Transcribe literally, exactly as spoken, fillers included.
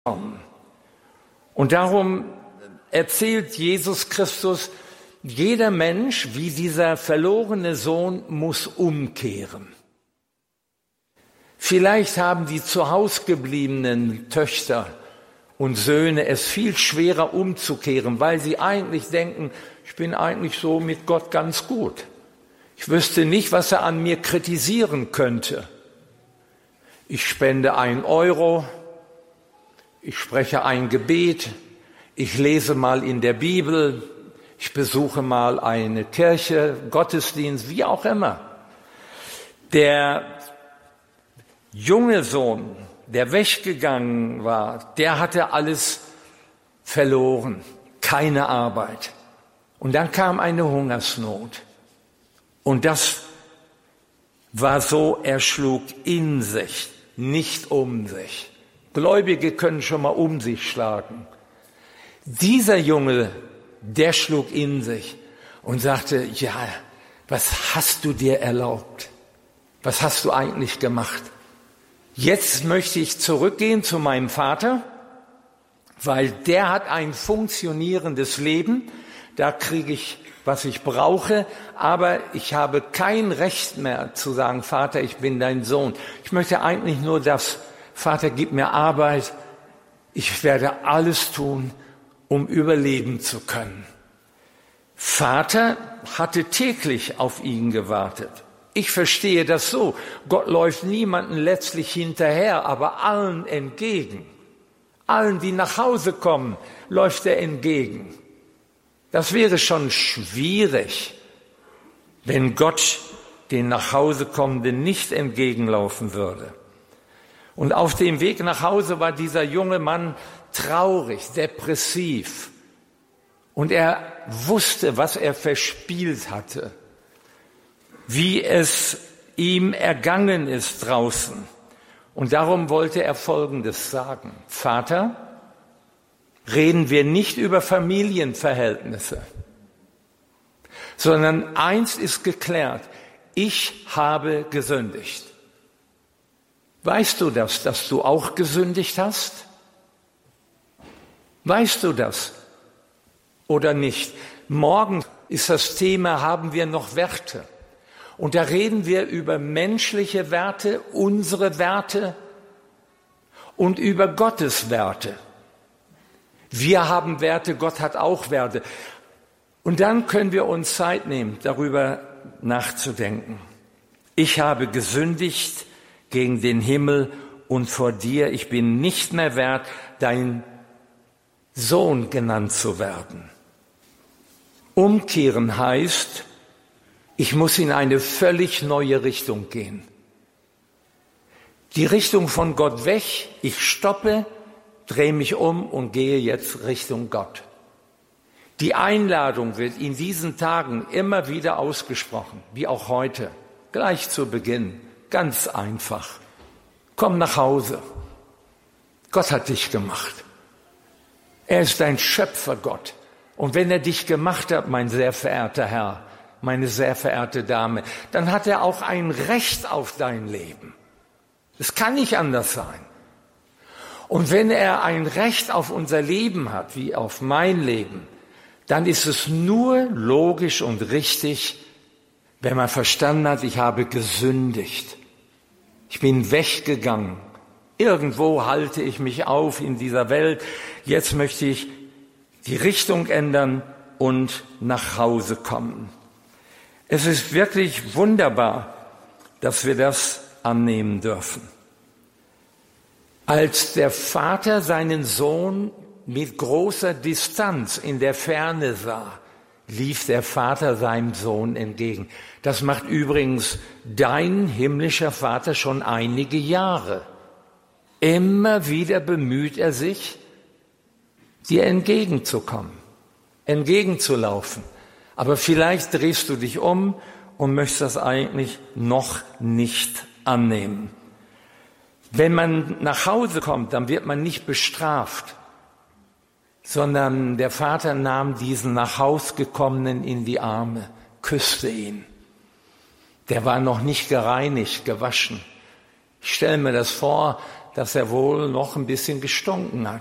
Und darum erzählt Jesus Christus, jeder Mensch, wie dieser verlorene Sohn, muss umkehren. Vielleicht haben die zu Hause gebliebenen Töchter und Söhne es viel schwerer umzukehren, weil sie eigentlich denken, ich bin eigentlich so mit Gott ganz gut. Ich wüsste nicht, was er an mir kritisieren könnte. Ich spende ein Euro, ich spreche ein Gebet, ich lese mal in der Bibel, ich besuche mal eine Kirche, Gottesdienst, wie auch immer. Der junge Sohn, der weggegangen war, der hatte alles verloren, keine Arbeit. Und dann kam eine Hungersnot. Und das war so, er schlug in sich, nicht um sich. Gläubige können schon mal um sich schlagen. Dieser Junge, der schlug in sich und sagte, ja, was hast du dir erlaubt? Was hast du eigentlich gemacht? Jetzt möchte ich zurückgehen zu meinem Vater, weil der hat ein funktionierendes Leben. Da kriege ich, was ich brauche, aber ich habe kein Recht mehr zu sagen, Vater, ich bin dein Sohn. Ich möchte eigentlich nur das, Vater, gib mir Arbeit. Ich werde alles tun, um überleben zu können. Vater hatte täglich auf ihn gewartet. Ich verstehe das so. Gott läuft niemandem letztlich hinterher, aber allen entgegen. Allen, die nach Hause kommen, läuft er entgegen. Das wäre schon schwierig, wenn Gott den nach Hause kommenden nicht entgegenlaufen würde. Und auf dem Weg nach Hause war dieser junge Mann traurig, depressiv. Und er wusste, was er verspielt hatte, wie es ihm ergangen ist draußen. Und darum wollte er Folgendes sagen. Vater, reden wir nicht über Familienverhältnisse, sondern eins ist geklärt, ich habe gesündigt. Weißt du das, dass du auch gesündigt hast? Weißt du das oder nicht? Morgen ist das Thema, haben wir noch Werte? Und da reden wir über menschliche Werte, unsere Werte und über Gottes Werte. Wir haben Werte, Gott hat auch Werte. Und dann können wir uns Zeit nehmen, darüber nachzudenken. Ich habe gesündigt gegen den Himmel und vor dir. Ich bin nicht mehr wert, dein Sohn genannt zu werden. Umkehren heißt, ich muss in eine völlig neue Richtung gehen. Die Richtung von Gott weg, ich stoppe, drehe mich um und gehe jetzt Richtung Gott. Die Einladung wird in diesen Tagen immer wieder ausgesprochen, wie auch heute, gleich zu Beginn, ganz einfach. Komm nach Hause. Gott hat dich gemacht. Er ist dein Schöpfergott. Und wenn er dich gemacht hat, mein sehr verehrter Herr, meine sehr verehrte Dame, dann hat er auch ein Recht auf dein Leben. Es kann nicht anders sein. Und wenn er ein Recht auf unser Leben hat, wie auf mein Leben, dann ist es nur logisch und richtig, wenn man verstanden hat, ich habe gesündigt. Ich bin weggegangen. Irgendwo halte ich mich auf in dieser Welt. Jetzt möchte ich die Richtung ändern und nach Hause kommen. Es ist wirklich wunderbar, dass wir das annehmen dürfen. Als der Vater seinen Sohn mit großer Distanz in der Ferne sah, lief der Vater seinem Sohn entgegen. Das macht übrigens dein himmlischer Vater schon einige Jahre. Immer wieder bemüht er sich, dir entgegenzukommen, entgegenzulaufen. Aber vielleicht drehst du dich um und möchtest das eigentlich noch nicht annehmen. Wenn man nach Hause kommt, dann wird man nicht bestraft, sondern der Vater nahm diesen nach Haus gekommenen in die Arme, küsste ihn. Der war noch nicht gereinigt, gewaschen. Ich stelle mir das vor, dass er wohl noch ein bisschen gestunken hat.